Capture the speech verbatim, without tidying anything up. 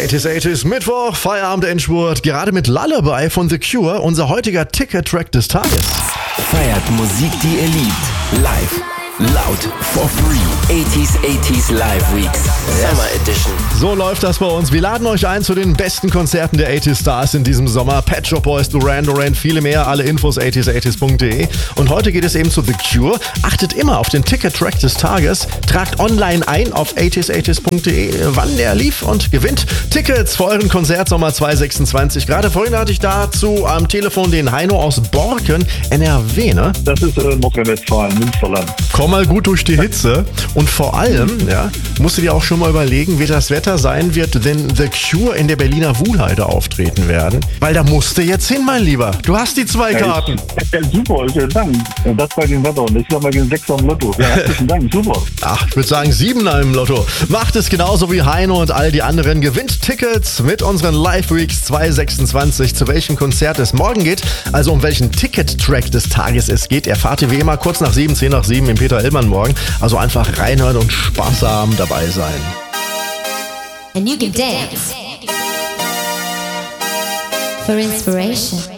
achtziger achtziger Mittwoch, Feierabend Endspurt, gerade mit Lullaby von The Cure, unser heutiger Ticket-Track des Tages. Feiert Musik, die ihr liebt, live, laut, for free. achtziger achtziger Live Weeks, Summer Edition. So läuft das bei uns. Wir laden euch ein zu den besten Konzerten der achtziger Stars in diesem Sommer. Pet Shop Boys, Duran Duran, viele mehr. Alle Infos achtziger achtziger punkt de. Und heute geht es eben zu The Cure. Achtet immer auf den Ticket-Track des Tages. Tragt online ein auf achtziger achtziger punkt de, wann der lief, und gewinnt Tickets für euren Konzert Sommer zwanzig sechsundzwanzig. Gerade vorhin hatte ich dazu am Telefon den Heino aus Borken, N R W, ne? Das ist äh, Nordrhein-Westfalen, Münsterland. Komm mal gut durch die Hitze. Und vor allem, ja, musst du dir auch schon mal überlegen, wie das Wetter sein wird, wenn The Cure in der Berliner Wuhlheide auftreten werden. Weil da musst du jetzt hin, mein Lieber. Du hast die zwei Karten. Ja, ja, super, vielen Dank. Und das bei dem Wetter. Und das ist nochmal den Sechser im Lotto. Ja, herzlichen Dank, super. Ach, ich würde sagen Siebener im Lotto. Macht es genauso wie Heino und all die anderen. Gewinnt Tickets mit unseren Live Weeks zwanzig sechsundzwanzig. Zu welchem Konzert es morgen geht, also um welchen Ticket-Track des Tages es geht, erfahrt ihr wie immer kurz nach sieben, zehn nach sieben im Peter Illmann morgen. Also einfach reinhören und sparsam dabei sein. And you can dance for inspiration.